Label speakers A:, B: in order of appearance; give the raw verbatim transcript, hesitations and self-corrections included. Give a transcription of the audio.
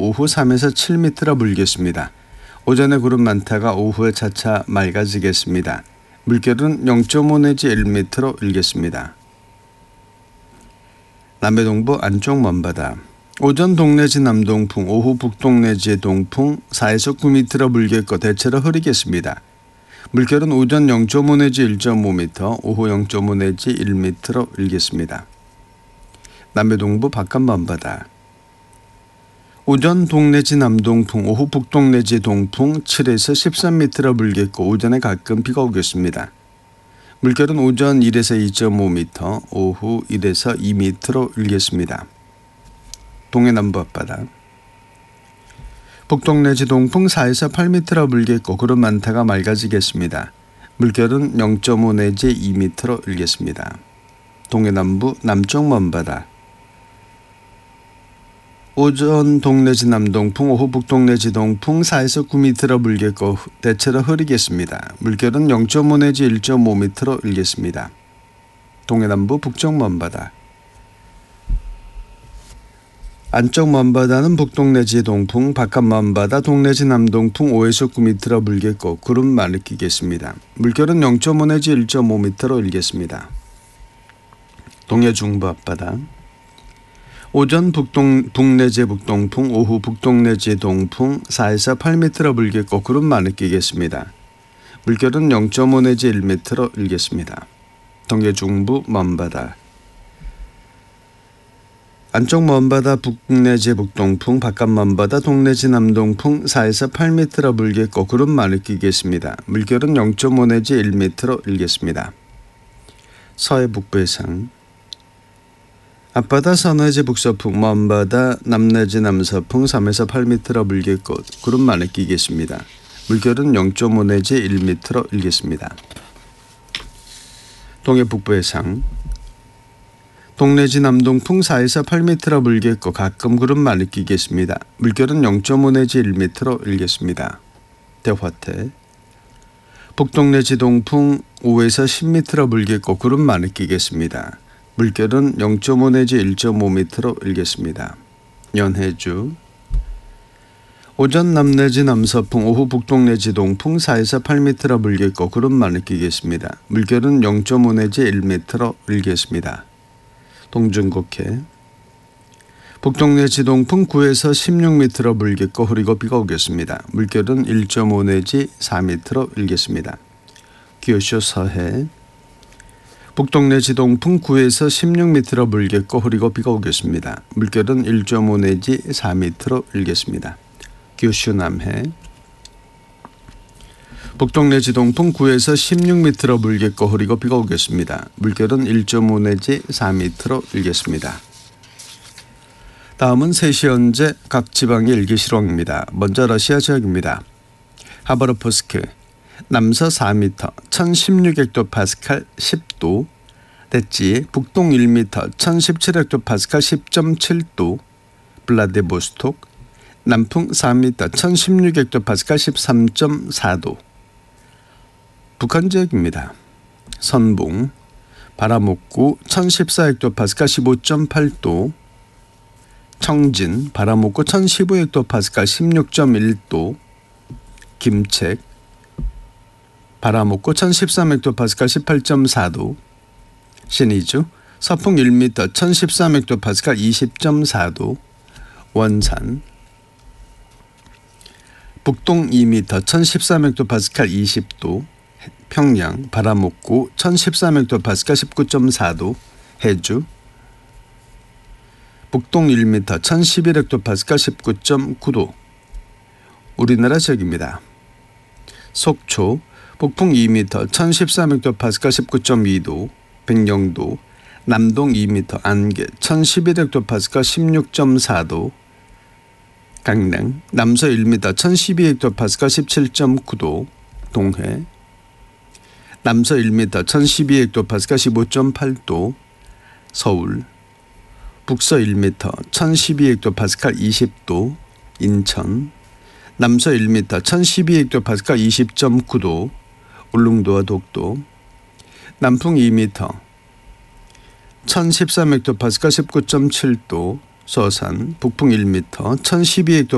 A: 오후 삼에서 칠 미터로 불겠습니다. 오전에 구름 많다가 오후에 차차 맑아지겠습니다. 물결은 영 점 오 내지 일 미터로 일겠습니다. 남해동부 안쪽 먼바다. 오전 동내지 남동풍, 오후 북동 내지 동풍 사에서 구 미터로 불겠고 대체로 흐리겠습니다. 물결은 오전 영 점 오 내지 일 점 오 미터, 오후 영 점 오 내지 일 미터로 일겠습니다. 남해동부 바깥 먼바다. 오전 동내지 남동풍, 오후 북동 내지 동풍 칠에서 십삼 미터로 불겠고 오전에 가끔 비가 오겠습니다. 물결은 오전 일에서 이 점 오 미터, 오후 일에서 이 미터로 일겠습니다. 동해남부 앞바다. 북동 내지 동풍 사에서 팔 미터로 불겠고 구름 많다가 맑아지겠습니다. 물결은 영 점 오 내지 이 미터로 일겠습니다. 동해남부 남쪽 먼바다. 오전 동내지 남동풍, 오후 북동 내지 동풍 사에서 구 미터로 불겠고 대체로 흐리겠습니다. 물결은 영 점 오 내지 일 점 오 미터로 일겠습니다. 동해남부 북쪽 먼바다. 안쪽 먼바다는 북동 내지 동풍, 바깥 먼바다 동내지 남동풍 오에서 구 미터로 불겠고 구름 많이 끼겠습니다. 물결은 영 점 오 내지 일 점 오 미터로 일겠습니다. 동해 중부 앞바다. 오전 북동 북내지 북동풍, 오후 북동 내지 동풍 사에서 팔 미터로 불겠고 구름 많이 끼겠습니다. 물결은 영 점 오 내지 일 미터로 일겠습니다. 동해 중부 먼바다. 안쪽 먼바다 북내지 북동풍, 바깥 먼바다 동내지 남동풍 사에서 팔 미터로 불겠고 구름 많이 끼겠습니다. 물결은 영 점 오 내지 일 미터로 일겠습니다. 서해 북부 해상. 앞바다 서내지 북서풍, 먼바다 남내지 남서풍 삼에서 팔 미터로 불겠고 구름 많이 끼겠습니다. 물결은 영 점 오 내지 일 미터로 일겠습니다. 동해 북부 해상. 동내지 남동풍 사에서 팔 미터로 불겠고 가끔 구름 많이 끼겠습니다. 물결은 영 점 오 내지 일 미터로 일겠습니다. 대화태. 북동 내지 동풍 오에서 십 미터로 불겠고 구름 많이 끼겠습니다. 물결은 영 점 오 내지 일 점 오 미터로 일겠습니다. 연해주. 오전 남내지 남서풍, 오후 북동 내지 동풍 사에서 팔 미터로 불겠고 구름 많이 끼겠습니다. 물결은 영 점 오 내지 일 미터로 일겠습니다. 동중국해. 북동 내지 동풍 구에서 십육 미터로 불겠고 흐리고 비가 오겠습니다. 물결은 일 점 오 내지 사 미터로 일겠습니다. 규슈 서해. 북동 내지 동풍 구에서 십육 미터로 불겠고 흐리고 비가 오겠습니다. 물결은 일 점 오 내지 사 미터로 일겠습니다. 규슈 남해. 북동 내지 동풍 구에서 십육 미터로 불겠고 흐리고 비가 오겠습니다. 물결은 일 점 오 내지 사 미터로 일겠습니다. 다음은 세 시 현재 각 지방의 일기시록입니다. 먼저 러시아 지역입니다. 하바르포스크 남서 사 미터 천십육 헥토파스칼 십 도, 대지 북동 일 미터 천십칠 헥토파스칼 십 점 칠 도, 블라디보스톡 남풍 사 미터 천십육 헥토파스칼 십삼 점 사 도. 북한 지역입니다. 선봉 바람옥구 천십사 헥토파스칼 십오 점 팔 도, 청진 바람옥구 천십오 헥토파스칼 십육 점 일 도, 김책 바람옥구 천십삼 헥토파스칼 십팔 점 사 도, 신의주 서풍 일 미터 천십삼 헥토파스칼 이십 점 사 도, 원산 북동 이 미터 천십삼 헥토파스칼 이십 도, 평양 바람옥구 천십삼 헥토파스칼 십구 점 사 도, 해주 북동 일 미터 천십일 헥토파스칼 십구 점 구 도. 우리나라 지역입니다. 속초 북풍 이 미터 천십삼 헥토파스칼 십구 점 이 도, 백령도 남동 이 미터 안개 천십일 헥토파스칼 십육 점 사 도, 강릉 남서 일 미터 천십이 헥토파스칼 십칠 점 구 도, 동해 남서 일 미터 천십이 헥토파스칼 십오 점 팔 도, 서울 북서 일 미터 천십이 헥토파스칼 이십 도, 인천 남서 일 미터 천십이 헥토파스칼 이십 점 구 도, 울릉도와 독도 남풍 이 미터 천십삼 헥토파스칼 십구 점 칠 도, 서산 북풍 일 미터 천십이 헥토파스칼